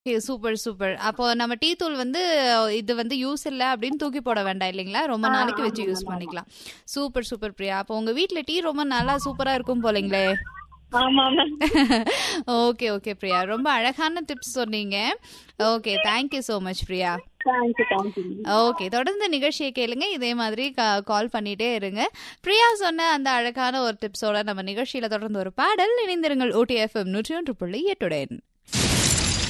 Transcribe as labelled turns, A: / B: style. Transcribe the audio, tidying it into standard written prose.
A: Okay. Super, super. அப்போ நம்ம tea தூள் வந்து இது வந்து யூஸ் இல்ல அப்படின்னு தூக்கி போட வேண்டாம் இல்லைங்களா? ரொம்ப நாளைக்கு வச்சு
B: ஆமா
A: யூஸ்
B: மேம், ஆமா.
A: பண்ணிக்கலாம். Super, super Priya. அப்போ உங்க வீட்ல டீ ரொம்ப நல்லா சூப்பரா இருக்கும் போலங்களே!
B: ஆமா மேம்.
A: Okay, okay Priya. ரொம்ப அழகான டிப்ஸ் சொன்னீங்க. Okay. Thank you so much Priya.
B: Thank you thank you.
A: Okay. தொடர்ந்து நிகழ்ச்சிய கேளுங்க. இதே மாதிரி கால் பண்ணிட்டே இருங்க. பிரியா சொன்ன அந்த அழகான ஒரு டிப்ஸோட நம்ம நிகழ்ச்சியில தொடர்ந்து ஒரு பாடல். இணைந்திருங்கள் OTFM 101.8 உடன்.